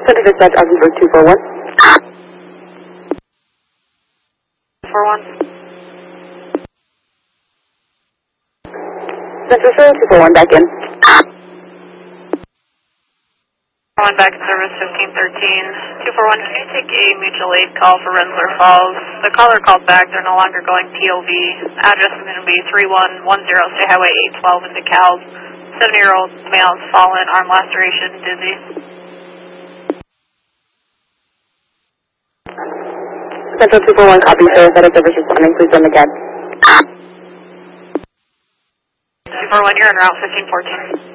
Center Dispatch, Augsburg 241. 41. Central Shore 241, back in. One back in service 1513. 241, can you take a mutual aid call for Rensselaer Falls? The caller called back, they're no longer going POV. Address is going to be 3110 State Highway 812 in DeKalb. 70-year-old male has fallen, arm laceration, dizzy. Central 241, copy, sir. That is service responding. Please run the CAD. 241, you're en route 1514.